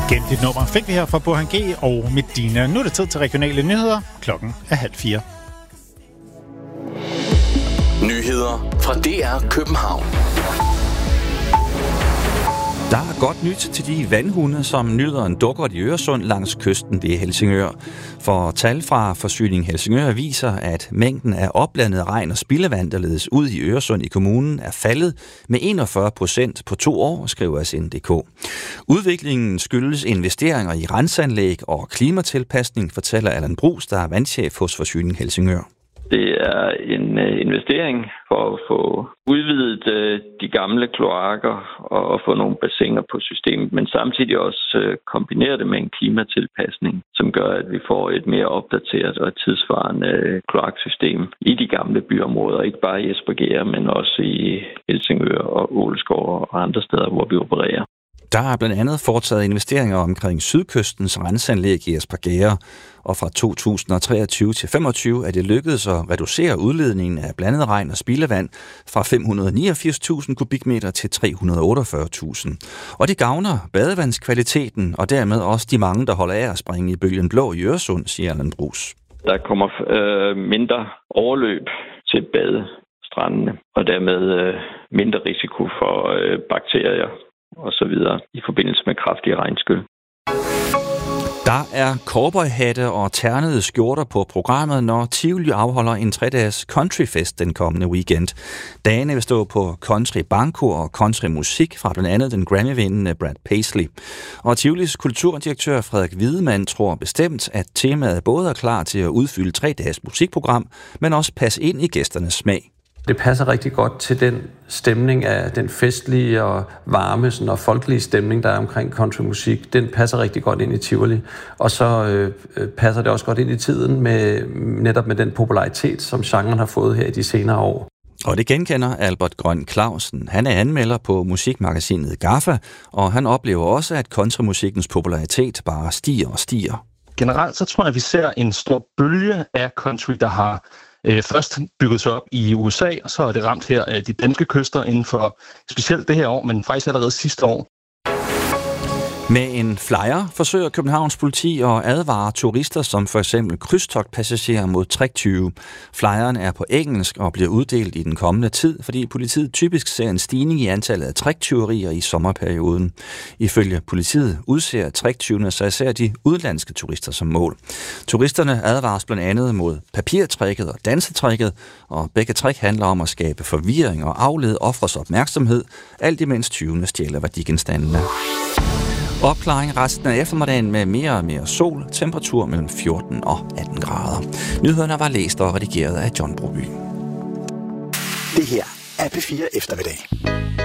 Igen dit nummer fik vi her fra Burhan G og Medina. Nu er det tid til regionale nyheder. Klokken er 3:30. Nyheder fra DR København. Der er godt nyt til de vandhunde, som nyder en dukkert i Øresund langs kysten ved Helsingør. For tal fra Forsyning Helsingør viser, at mængden af opblandet regn og spildevand, der ledes ud i Øresund i kommunen, er faldet med 41% på 2 år, skriver SN.dk. Udviklingen skyldes investeringer i renseanlæg og klimatilpasning, fortæller Allan Bruus, der er vandchef hos Forsyning Helsingør. Det er en investering for at få udvidet de gamle kloakker og få nogle bassiner på systemet, men samtidig også kombinere det med en klimatilpasning, som gør, at vi får et mere opdateret og tidssvarende kloaksystem i de gamle byområder. Ikke bare i Espergærde, men også i Helsingør og Åleskov og andre steder, hvor vi opererer. Der er blandt andet foretaget investeringer omkring Sydkystens renseanlæg i Espergærde, og fra 2023 til 2025 er det lykkedes at reducere udledningen af blandet regn og spildevand fra 589.000 kubikmeter til 348.000. Og det gavner badevandskvaliteten, og dermed også de mange, der holder af at springe i bølgen blå i Øresund, siger Allan Bruus. Der kommer mindre overløb til badestrandene, og dermed mindre risiko for bakterier og så videre i forbindelse med kraftige regnskyl. Der er cowboyhatte og ternede skjorter på programmet, når Tivoli afholder en 3-dages countryfest den kommende weekend. Dagene vil stå på country banko og country musik fra blandt andet den Grammy-vindende Brad Paisley. Og Tivolis kulturdirektør Frederik Wiedemann tror bestemt, at temaet både er klar til at udfylde 3-dages musikprogram, men også passe ind i gæsternes smag. Det passer rigtig godt til den stemning af den festlige og varme og folkelige stemning, der er omkring countrymusik. Den passer rigtig godt ind i Tivoli. Og så passer det også godt ind i tiden netop med den popularitet, som genren har fået her i de senere år. Og det genkender Albert Grøn Clausen. Han er anmelder på musikmagasinet GAFFA, og han oplever også, at countrymusikkens popularitet bare stiger og stiger. Generelt så tror jeg, at vi ser en stor bølge af country, der har først bygget sig op i USA, og så er det ramt her de danske kyster inden for specielt det her år, men faktisk allerede sidste år. Med en flyer forsøger Københavns politi at advare turister som for eksempel krydstogtpassagerer mod tricktyve. Flyeren er på engelsk og bliver uddelt i den kommende tid, fordi politiet typisk ser en stigning i antallet af tricktyverier i sommerperioden. Ifølge politiet udser tricktyvene sig især de udenlandske turister som mål. Turisterne advares blandt andet mod papirtricket og dansetricket, og begge trick handler om at skabe forvirring og aflede ofres opmærksomhed, alt imens tyvene stjæler værdigenstandene. Opklaring resten af eftermiddagen med mere og mere sol, temperatur mellem 14 og 18 grader. Nyhederne var læst og redigeret af John Broby. Det her er P4 Eftermiddag.